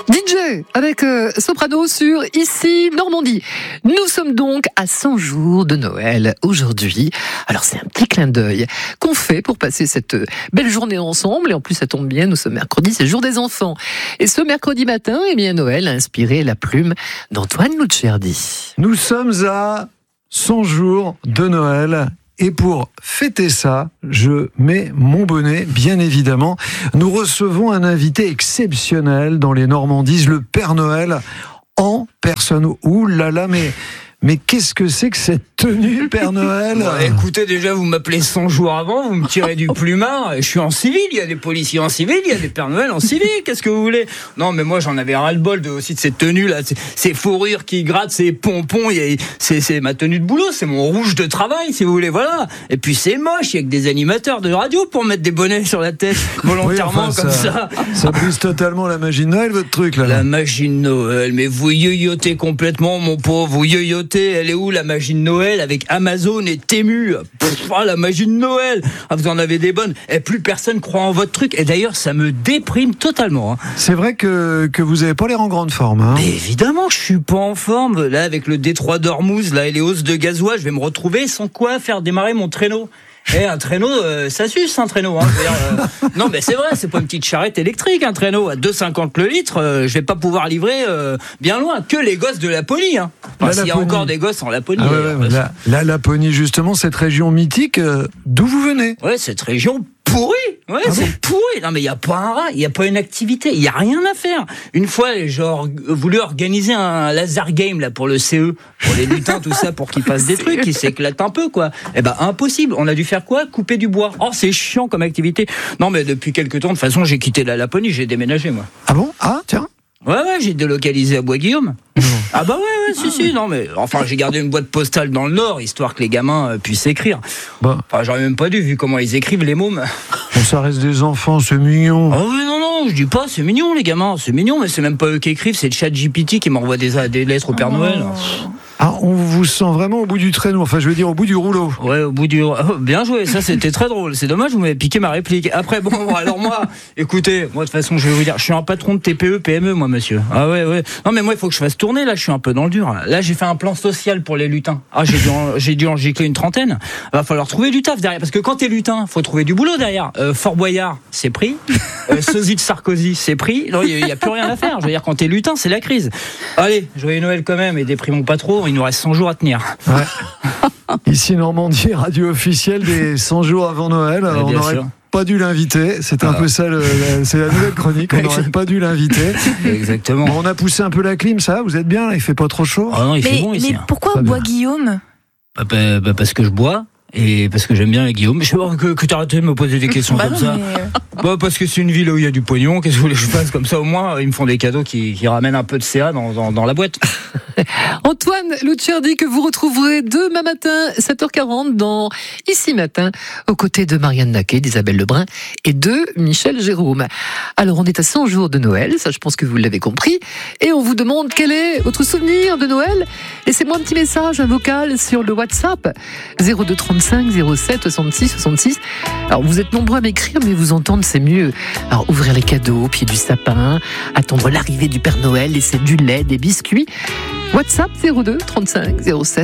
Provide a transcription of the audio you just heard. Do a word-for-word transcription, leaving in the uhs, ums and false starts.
D J avec euh, Soprano sur Ici Normandie. Nous sommes donc à cent jours de Noël aujourd'hui. Alors c'est un petit clin d'œil qu'on fait pour passer cette belle journée ensemble. Et en plus ça tombe bien, nous sommes mercredi, c'est le jour des enfants. Et ce mercredi matin, eh bien Noël a inspiré la plume d'Antoine Luccherdi. Nous sommes à cent jours de Noël. Et pour fêter ça, je mets mon bonnet, bien évidemment. Nous recevons un invité exceptionnel dans les Normandies, le Père Noël en personne. Ouh là là, mais... Mais qu'est-ce que c'est que cette tenue, Père Noël ? Bah, écoutez, déjà, vous m'appelez cent jours avant, vous me tirez du plumard. Je suis en civil, il y a des policiers en civil, il y a des Pères Noël en civil. Qu'est-ce que vous voulez ? Non, mais moi, j'en avais ras-le-bol de, aussi de cette tenue-là. Ces, ces fourrures qui grattent, ces pompons. Y a, c'est, c'est ma tenue de boulot, c'est mon rouge de travail, si vous voulez. Voilà. Et puis, c'est moche, il y a que des animateurs de radio pour mettre des bonnets sur la tête, volontairement, oui, enfin, comme ça. Ça, ça brise totalement la magie de Noël, votre truc, là. La magie de Noël. Mais vous yoyotez complètement, mon pauvre. Vous yoyotez. Elle est où, la magie de Noël avec Amazon et Temu? Pff, oh, la magie de Noël. Ah, vous en avez des bonnes. Et plus personne croit en votre truc. Et d'ailleurs, ça me déprime totalement. Hein. C'est vrai que, que vous n'avez pas l'air en grande forme. Hein. Mais évidemment, je suis pas en forme. Là, avec le détroit d'Ormuz, là, et les hausses de gasoil, je vais me retrouver sans quoi faire démarrer mon traîneau. Eh, un traîneau, euh, ça suce un traîneau. Hein. Euh, non, mais c'est vrai, c'est pas une petite charrette électrique, un traîneau à deux cinquante le litre. Euh, je vais pas pouvoir livrer euh, bien loin. Que les gosses de Laponie. Hein. Enfin, s'il y a encore des gosses en Laponie. Ah ouais, ouais, la, la Laponie, justement, cette région mythique, euh, d'où vous venez ? Ouais, cette région pourrie. Ouais, ah c'est bon pourri. Non, mais il y a pas un rat, il y a pas une activité, il y a rien à faire. Une fois, j'ai voulu organiser un laser game là pour le C E, pour les lutins, tout ça, pour qu'ils fassent des trucs, qu'ils s'éclatent un peu, quoi. Eh ben, impossible. On a dû faire quoi ? Couper du bois. Oh, c'est chiant comme activité. Non, mais depuis quelques temps, de toute façon, j'ai quitté la Laponie, j'ai déménagé, moi. Ah bon ? Ah, tiens. Ouais, ouais, j'ai délocalisé à Bois-Guillaume. Ah bah ouais, ouais, si, si, non, mais enfin, j'ai gardé une boîte postale dans le Nord, histoire que les gamins euh, puissent écrire. Bon. Enfin, j'aurais même pas dû, vu comment ils écrivent, les mômes. Bon, ça reste des enfants, c'est mignon. Oh oui, non, non, je dis pas, c'est mignon, les gamins, c'est mignon, mais c'est même pas eux qui écrivent, c'est le chat G P T qui m'envoie des, des lettres au Père oh. Noël. Ah, on vous sent vraiment au bout du traîneau, enfin je veux dire au bout du rouleau. Ouais, au bout du... Oh, bien joué, ça c'était très drôle. C'est dommage, vous m'avez piqué ma réplique. Après, bon, alors moi, écoutez, moi de toute façon, je vais vous dire, je suis un patron de T P E, P M E, moi, monsieur. Ah ouais, ouais. Non, mais moi, il faut que je fasse tourner, là, je suis un peu dans le dur. Là, j'ai fait un plan social pour les lutins. Ah, j'ai dû en, j'ai dû en gicler une trentaine. Va falloir trouver du taf derrière, parce que quand t'es lutin, faut trouver du boulot derrière. Euh, Fort Boyard, c'est pris. Euh, Sosie de Sarkozy, c'est pris. Non, il y, y a plus rien à faire. Je veux dire, quand t'es lutin, c'est la crise. Allez, joyeux Noël quand même, et déprimons pas trop, il nous reste cent jours à tenir. Ouais. Ici Normandie, radio officielle des cent jours avant Noël. Ouais, on n'aurait pas dû l'inviter. C'est un ah. peu ça, le, la, c'est la nouvelle chronique. On n'aurait pas dû l'inviter. Exactement. Bon, on a poussé un peu la clim, ça. Vous êtes bien là, il fait pas trop chaud. Ah non, il mais, fait bon ici. Mais pourquoi Bois-Guillaume ? bah, bah, bah, parce que je bois. Et parce que j'aime bien les Guillaume. Je sais pas que, que t'as arrêté de me poser des questions bah comme non, ça. Mais... Bah parce que c'est une ville où il y a du pognon. Qu'est-ce que vous voulez que je fasse comme ça ? Au moins, ils me font des cadeaux qui, qui ramènent un peu de C A dans, dans, dans la boîte. Antoine Luccherdi que vous retrouverez demain matin, sept heures quarante, dans Ici Matin, aux côtés de Marianne Naquet, d'Isabelle Lebrun et de Michel Jérôme. Alors, on est à cent jours de Noël, ça je pense que vous l'avez compris, et on vous demande quel est votre souvenir de Noël. Laissez-moi un petit message, un vocal sur le WhatsApp, zéro deux trente-cinq zéro sept soixante-six soixante-six. Alors, vous êtes nombreux à m'écrire, mais vous entendre, c'est mieux. Alors, ouvrir les cadeaux au pied du sapin, attendre l'arrivée du Père Noël, laisser du lait, des biscuits. WhatsApp zéro deux trente-cinq zéro sept